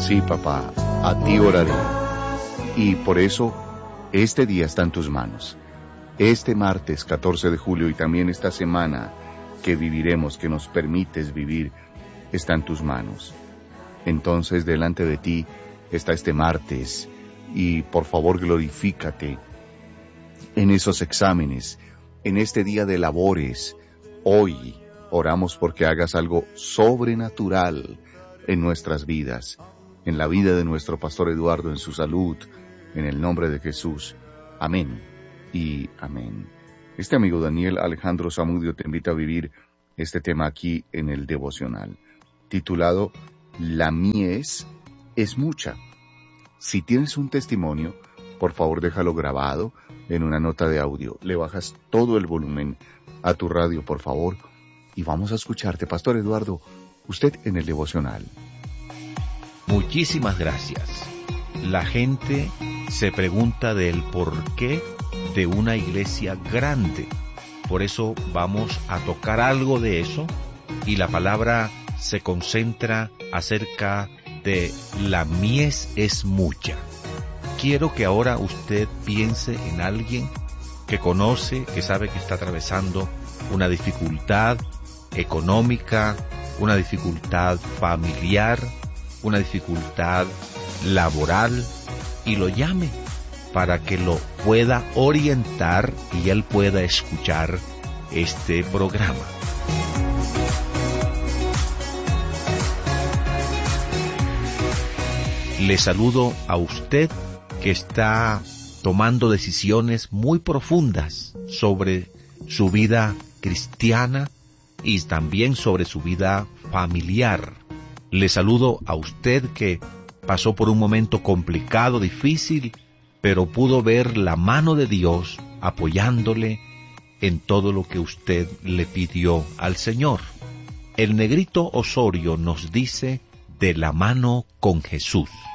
Sí, papá, a ti oraré. Y por eso, este día está en tus manos. Este martes 14 de julio y también esta semana que viviremos, que nos permites vivir, está en tus manos. Entonces, delante de ti está este martes y por favor glorifícate en esos exámenes, en este día de labores. Hoy oramos porque hagas algo sobrenatural en nuestras vidas, en la vida de nuestro pastor Eduardo, en su salud, en el nombre de Jesús. Amén y amén. Este amigo Daniel Alejandro Zamudio te invita a vivir este tema aquí en el devocional, titulado La mies es mucha. Si tienes un testimonio, por favor déjalo grabado en una nota de audio. Le bajas todo el volumen a tu radio, por favor, y vamos a escucharte, Pastor Eduardo, usted en el devocional. Muchísimas gracias. La gente se pregunta del porqué de una iglesia grande. Por eso vamos a tocar algo de eso, y la palabra se concentra acerca de la mies es mucha. Quiero que ahora usted piense en alguien que conoce, que sabe que está atravesando una dificultad económica, una dificultad familiar, una dificultad laboral, y lo llame para que lo pueda orientar y él pueda escuchar este programa. Le saludo a usted que está tomando decisiones muy profundas sobre su vida cristiana y también sobre su vida familiar. Le saludo a usted que pasó por un momento complicado, difícil, pero pudo ver la mano de Dios apoyándole en todo lo que usted le pidió al Señor. El negrito Osorio nos dice: de la mano con Jesús.